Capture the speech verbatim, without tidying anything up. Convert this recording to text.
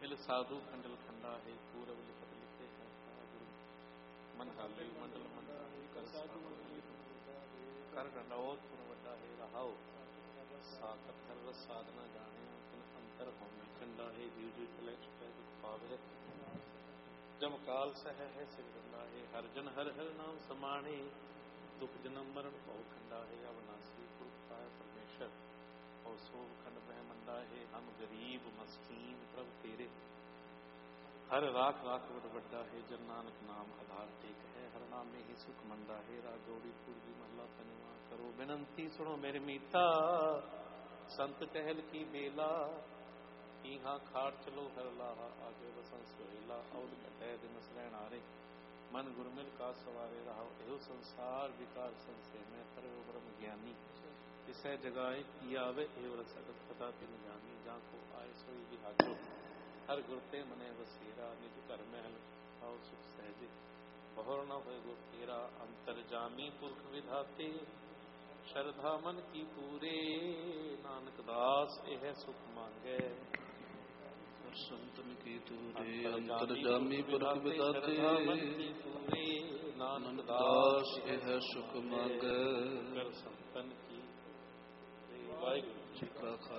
दिल साधु खंडल खंडा है पूरब लिखत लिखे है गुरु मन हाली मंडल मंडा है कर साधु कर डंडोत पुर वड्डा है रहाओ साकत हर रस साधना जाने तिन अंतर हो में खंडा है जीव जीव चले चुके दुख पावे जम काल सह है सिर डंडा है हर जन हर हर नाम समाणे दुख जन्म मरण बहु खंडा है अविनाशी पुरख पाए परमेश्वर और सोभ खंड में मंडा है हम गरीब मस्कीन प्रभु तेरे हर राख राख बड़ बड्डा है जन नानक नाम आधार टेक है हर नाम में ही सुख मंडा है राजौड़ी पूर्वी महला पनवा करो विनंती सुनो मेरे मीता संत कहल की बेला यहाँ खाड़ चलो हर लाहा आगे वसन सोहेला और कटै दिन सरैण आरे मन गुरमिल का सवारे रहो एहो संसार विकार संशय में तरव ब्रह्म ज्ञानी इसे जगाए किया वे एव रसगत कथा तिन जानी जहाँ को आए सोई विहाजो हर गुरते मने वसेरा निज कर महल और सुख सहजे बहुर न हो गुर तेरा अंतर्जामी पुरख विधाते श्रद्धा मन की पूरे नानक दास यह सुख मांगे संतन की तूरे अंतर्जामी पुरख विधाते नानक दास यह सुख मांगे संतन की वाहिगुरु जी का